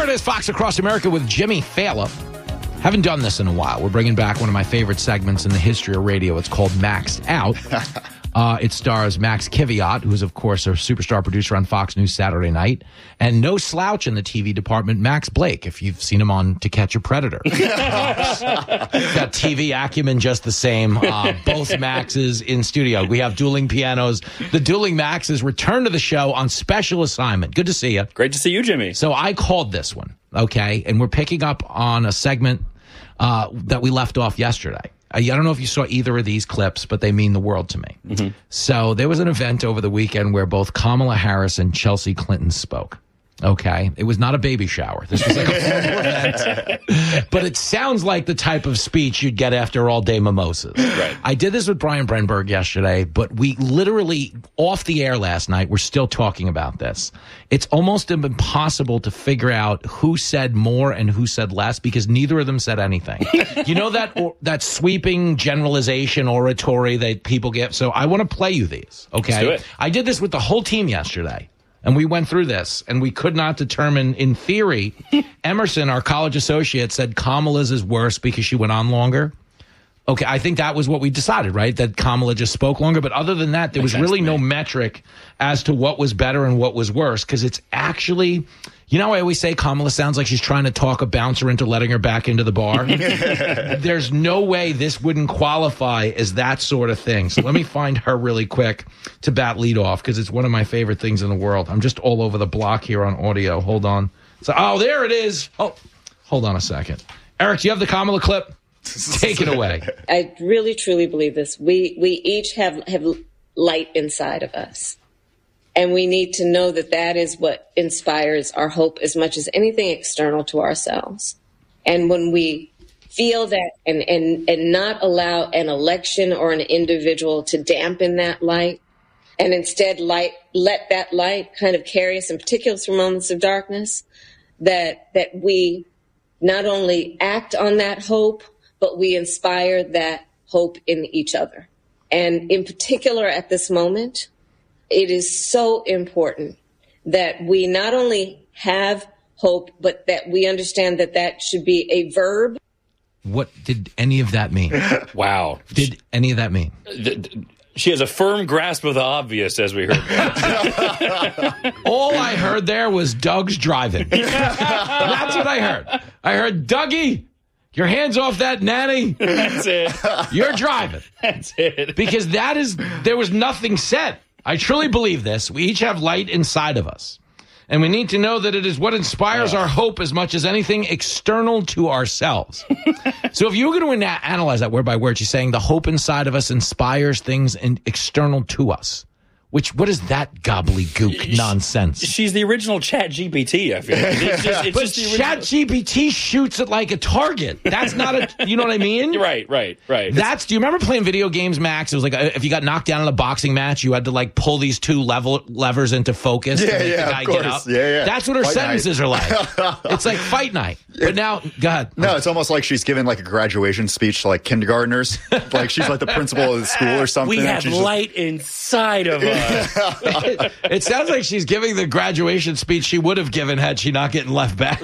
it is, Fox Across America with Jimmy Fallon. Haven't done this in a while. We're bringing back one of my favorite segments in the history of radio. It's called Maxed Out. It stars Max Kiviat, who's, of course, a superstar producer on Fox News Saturday Night. And no slouch in the TV department, Max Blake, if you've seen him on To Catch a Predator. Got TV acumen just the same. Both Maxes in studio. We have dueling pianos. The dueling Maxes return to the show on special assignment. Good to see you. Great to see you, Jimmy. So I called this one, okay? And we're picking up on a segment that we left off yesterday. I don't know if you saw either of these clips, but they mean the world to me. Mm-hmm. So there was an event over the weekend where both Kamala Harris and Chelsea Clinton spoke. Okay. It was not a baby shower. This was like a formal event. But it sounds like the type of speech you'd get after all day mimosas. Right. I did this with Brian Brenberg yesterday, but we literally, off the air last night, we're still talking about this. It's almost impossible to figure out who said more and who said less because neither of them said anything. You know that sweeping generalization oratory that people give? So I want to play you these. Okay. Let's do it. I did this with the whole team yesterday. And we went through this, and we could not determine, in theory, Emerson, our college associate, said Kamala's is worse because she went on longer. Okay, I think that was what we decided, right? That Kamala just spoke longer. But other than that, there was really no metric as to what was better and what was worse, because it's actually... You know, I always say Kamala sounds like she's trying to talk a bouncer into letting her back into the bar. There's no way this wouldn't qualify as that sort of thing. So let me find her really quick to bat lead off because it's one of my favorite things in the world. I'm just all over the block here on audio. Hold on. So, there it is. Oh, hold on a second. Eric, do you have the Kamala clip? Take it away. I really, truly believe this. We each have light inside of us. And we need to know that that is what inspires our hope as much as anything external to ourselves. And when we feel that and not allow an election or an individual to dampen that light, and instead let that light kind of carry us, in particular through moments of darkness, that we not only act on that hope, but we inspire that hope in each other. And in particular at this moment, it is so important that we not only have hope, but that we understand that that should be a verb. What did any of that mean? Wow. Did any of that mean? She has a firm grasp of the obvious, as we heard. All I heard there was Doug's driving. That's what I heard. I heard, Dougie, your hands off that nanny. That's it. You're driving. That's it. Because there was nothing said. I truly believe this. We each have light inside of us. And we need to know that it is what inspires our hope as much as anything external to ourselves. So if you were going to analyze that word by word, she's saying the hope inside of us inspires things external to us. What is that gobbledygook nonsense? She's the original ChatGPT, I feel like. But ChatGPT shoots it like a target. That's not you know what I mean? Right. Do you remember playing video games, Max? It was like if you got knocked down in a boxing match, you had to like pull these two levers into focus to make the guy get up. Yeah. That's what her sentences are like. It's like fight night. But now, go ahead. No, it's almost like she's giving like a graduation speech to like kindergartners. Like she's like the principal of the school or something. We have light inside of us. It sounds like she's giving the graduation speech she would have given had she not getting left back.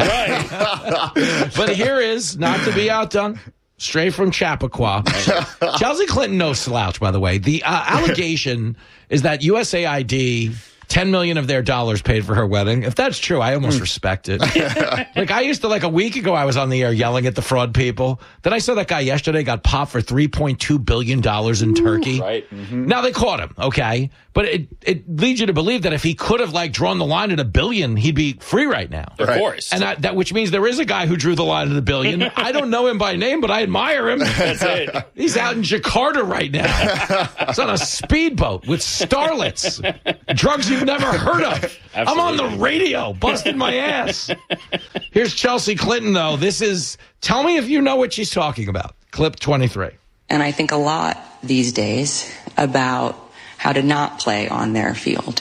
Right. But here is, not to be outdone, straight from Chappaqua. Chelsea Clinton, no slouch, by the way. The allegation is that USAID, $10 million of their dollars paid for her wedding. If that's true, I almost respect it. Like I used to, like a week ago, I was on the air yelling at the fraud people. Then I saw that guy yesterday got popped for $3.2 billion in Turkey. Right. Mm-hmm. Now they caught him, okay? But it leads you to believe that if he could have like drawn the line at $1 billion, he'd be free right now. Of course. And that which means there is a guy who drew the line at $1 billion. I don't know him by name, but I admire him. That's it. He's out in Jakarta right now. He's on a speedboat with starlets. Drugs you've never heard of. Absolutely. I'm on the radio, busting my ass. Here's Chelsea Clinton, though. Tell me if you know what she's talking about. Clip 23. And I think a lot these days about how to not play on their field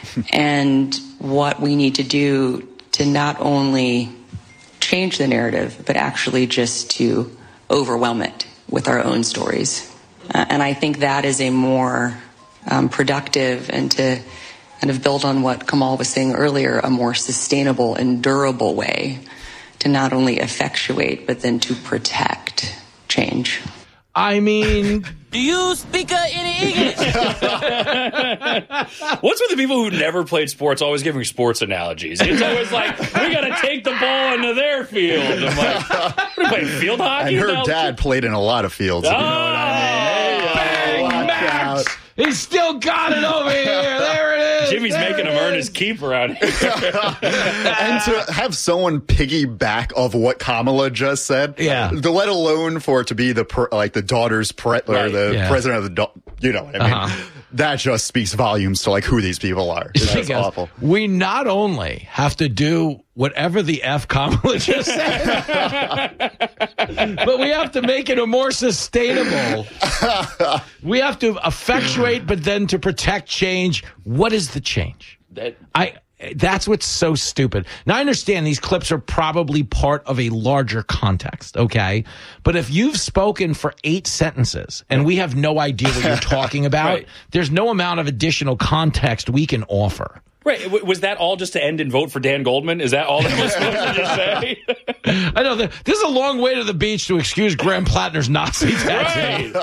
and what we need to do to not only change the narrative, but actually just to overwhelm it with our own stories. And I think that is a more productive and to kind of build on what Kamal was saying earlier, a more sustainable and durable way to not only effectuate, but then to protect change. I mean, do you speak any English? What's with the people who never played sports always giving sports analogies? It's always like, we got to take the ball into their field. I'm like, we're playing field hockey? And her dad played in a lot of fields, if you know what I mean. Bang, Watch Max! out. He's still got it over here. There it is. Jimmy's there making him earn his keep around here. And to have someone piggyback of what Kamala just said, let alone for it to be the daughter's president of the, you know what I mean? That just speaks volumes to like who these people are. It's awful. We not only have to do whatever the F Kamala just said, but we have to make it a more sustainable. We have to effectuate, but then to protect change. What is the change? That's what's so stupid. Now, I understand these clips are probably part of a larger context, okay? But if you've spoken for 8 sentences and we have no idea what you're talking about, there's no amount of additional context we can offer. Right. Was that all just to end and vote for Dan Goldman? Is that all that was supposed to just say? I know. This is a long way to the beach to excuse Graham Plattner's Nazi tattoo.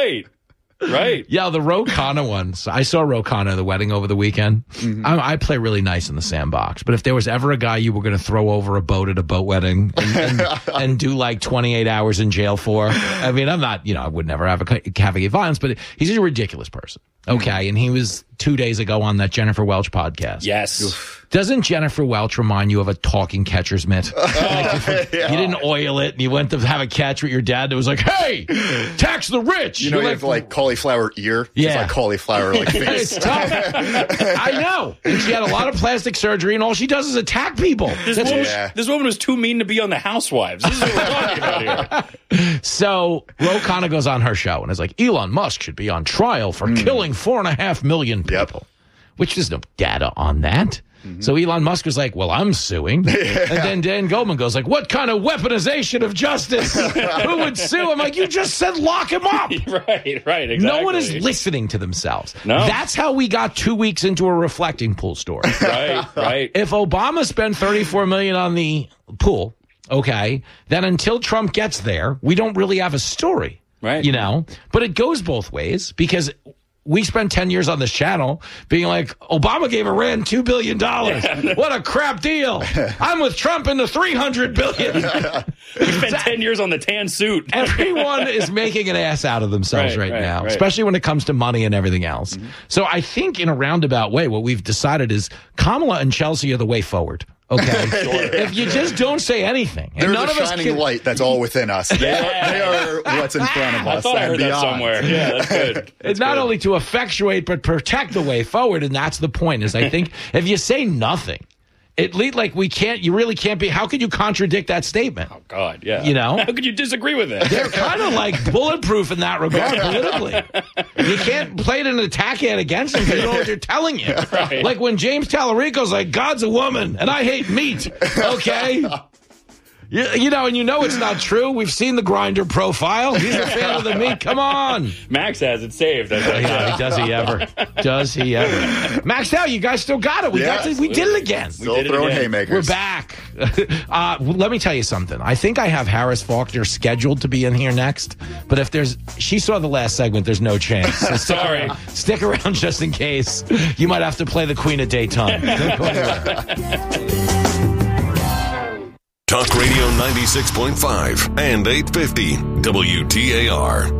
Right. Yeah, the Ro Khanna ones. I saw Ro Khanna at the wedding over the weekend. I play really nice in the sandbox. But if there was ever a guy you were going to throw over a boat at a boat wedding and do like 28 hours in jail for, I mean, I'm not, I would never advocate violence, but he's a ridiculous person. Okay. And he was 2 days ago on that Jennifer Welch podcast. Yes. Oof. Doesn't Jennifer Welch remind you of a talking catcher's mitt? You didn't oil it and you went to have a catch with your dad that was like, hey, tax the rich. You have like cauliflower ear. It's like cauliflower like face. It's tough. I know. And she had a lot of plastic surgery and all she does is attack people. This woman was too mean to be on the Housewives. This is what we're talking about here. So Ro Khanna goes on her show and is like, Elon Musk should be on trial for killing 4.5 million people, which there's no data on that. So Elon Musk was like, well, I'm suing. And then Dan Goldman goes like, what kind of weaponization of justice? Who would sue? I'm like, you just said lock him up. Right, exactly. No one is listening to themselves. No. That's how we got 2 weeks into a reflecting pool story. Right. If Obama spent $34 million on the pool, okay, then until Trump gets there, we don't really have a story. Right. But it goes both ways because we spent 10 years on this channel being like, Obama gave Iran $2 billion. What a crap deal. I'm with Trump in the $300 billion. We spent 10 years on the tan suit. Everyone is making an ass out of themselves right now, especially when it comes to money and everything else. So I think in a roundabout way, what we've decided is Kamala and Chelsea are the way forward. Okay. If you just don't say anything. They're the shining light that's all within us. They are what's in front of us. I thought I heard that somewhere. Yeah, that's good. It's not only to effectuate, but protect the way forward. And that's the point is I think if you say nothing, you really can't be, how could you contradict that statement? Oh, God, yeah. How could you disagree with it? They're kind of like bulletproof in that regard politically. You can't play it an attack ad against them because you know what they're telling you. Right. Like when James Tallarico's like, God's a woman and I hate meat. Okay? And it's not true. We've seen the Grindr profile. He's a fan of the meat. Come on. Max has it saved. Does he ever? Does he ever? Max, now you guys still got it. We did it again. Still throwing haymakers. We're back. Let me tell you something. I think I have Harris Faulkner scheduled to be in here next. But if she saw the last segment, there's no chance. So sorry. Stick around just in case. You might have to play the Queen of Daytime. Don't go anywhere. Talk Radio 96.5 and 850 WTAR.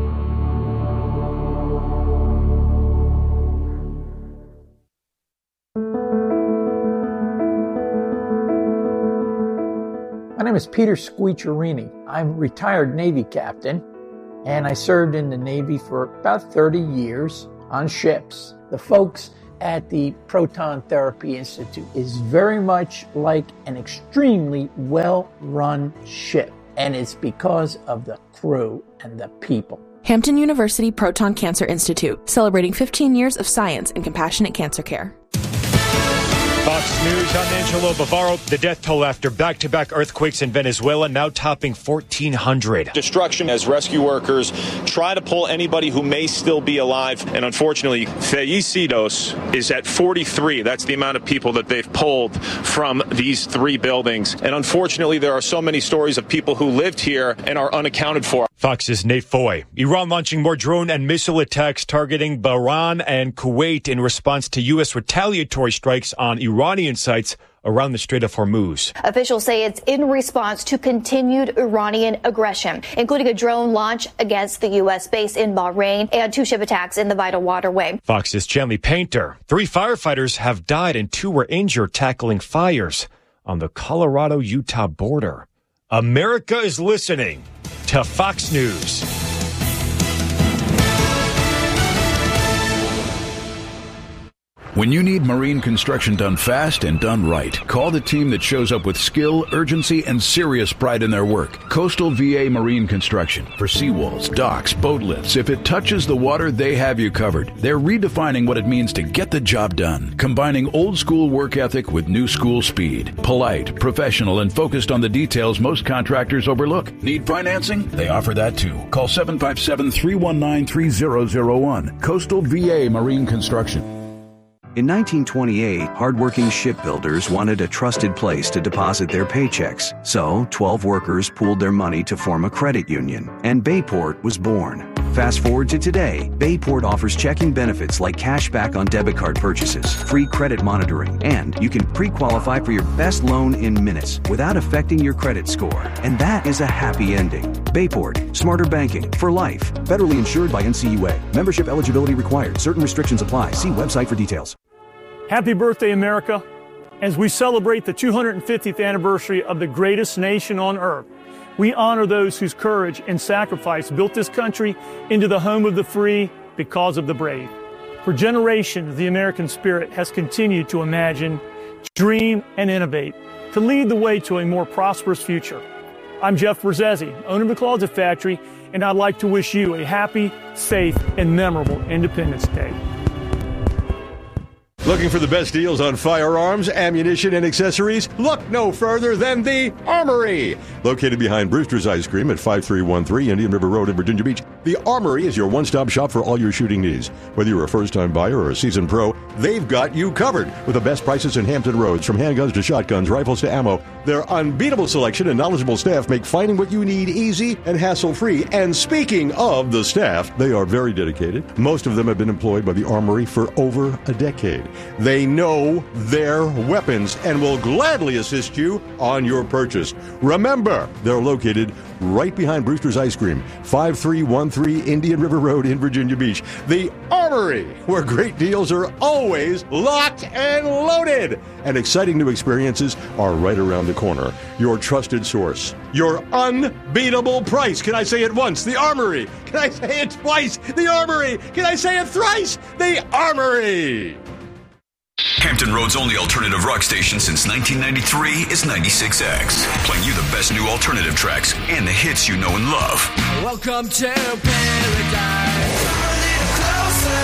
My name is Peter Squicciarini. I'm a retired Navy captain, and I served in the Navy for about 30 years on ships. The folks at the Proton Therapy Institute is very much like an extremely well-run ship, and it's because of the crew and the people. Hampton University Proton Cancer Institute, celebrating 15 years of science and compassionate cancer care. Talk Fox News, I'm Angelo Bavaro. The death toll after back-to-back earthquakes in Venezuela now topping 1,400. Destruction as rescue workers try to pull anybody who may still be alive. And unfortunately, Fallecidos is at 43. That's the amount of people that they've pulled from these three buildings. And unfortunately, there are so many stories of people who lived here and are unaccounted for. Fox's Nate Foy. Iran launching more drone and missile attacks targeting Bahrain and Kuwait in response to U.S. retaliatory strikes on Iranian sites around the Strait of Hormuz. Officials say it's in response to continued Iranian aggression, including a drone launch against the U.S. base in Bahrain and 2 ship attacks in the Vital Waterway. Fox's Chanley Painter. 3 firefighters have died and 2 were injured tackling fires on the Colorado-Utah border. America is listening to Fox News. When you need marine construction done fast and done right, call the team that shows up with skill, urgency, and serious pride in their work. Coastal VA Marine Construction. For seawalls, docks, boat lifts, if it touches the water, they have you covered. They're redefining what it means to get the job done, combining old school work ethic with new school speed. Polite, professional, and focused on the details most contractors overlook. Need financing? They offer that too. Call 757-319-3001. Coastal VA Marine Construction. In 1928, hardworking shipbuilders wanted a trusted place to deposit their paychecks. So, 12 workers pooled their money to form a credit union, and Bayport was born. Fast forward to today, Bayport offers checking benefits like cash back on debit card purchases, free credit monitoring, and you can pre-qualify for your best loan in minutes without affecting your credit score. And that is a happy ending. Bayport, smarter banking for life. Federally insured by NCUA. Membership eligibility required. Certain restrictions apply. See website for details. Happy birthday, America. As we celebrate the 250th anniversary of the greatest nation on earth, we honor those whose courage and sacrifice built this country into the home of the free because of the brave. For generations, the American spirit has continued to imagine, dream, and innovate to lead the way to a more prosperous future. I'm Jeff Berzesi, owner of the Closet Factory, and I'd like to wish you a happy, safe, and memorable Independence Day. Looking for the best deals on firearms, ammunition, and accessories? Look no further than the Armory. Located behind Brewster's Ice Cream at 5313 Indian River Road in Virginia Beach, the Armory is your one-stop shop for all your shooting needs. Whether you're a first-time buyer or a seasoned pro, they've got you covered with the best prices in Hampton Roads. From handguns to shotguns, rifles to ammo, their unbeatable selection and knowledgeable staff make finding what you need easy and hassle-free. And speaking of the staff, they are very dedicated. Most of them have been employed by the Armory for over a decade. They know their weapons and will gladly assist you on your purchase. Remember, they're located right behind Brewster's Ice Cream, 5313 Indian River Road in Virginia Beach. The Armory, where great deals are always locked and loaded. And exciting new experiences are right around the corner. Your trusted source. Your unbeatable price. Can I say it once? The Armory. Can I say it twice? The Armory. Can I say it thrice? The Armory. Hampton Road's only alternative rock station since 1993 is 96X, playing you the best new alternative tracks and the hits you know and love. Welcome to paradise. A little closer.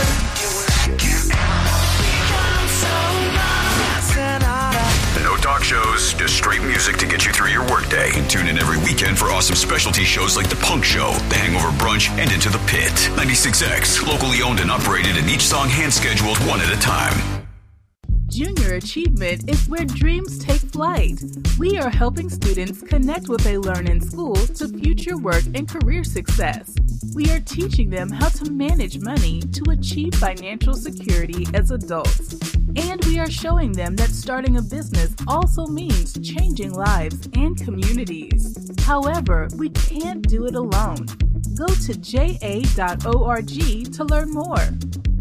No talk shows, just straight music to get you through your workday. And tune in every weekend for awesome specialty shows like The Punk Show, The Hangover Brunch, and Into the Pit. 96X, locally owned and operated, and each song hand-scheduled one at a time. Junior Achievement is where dreams take flight. We are helping students connect what they learn in school to future work and career success. We are teaching them how to manage money to achieve financial security as adults. And we are showing them that starting a business also means changing lives and communities. However, we can't do it alone. Go to ja.org to learn more.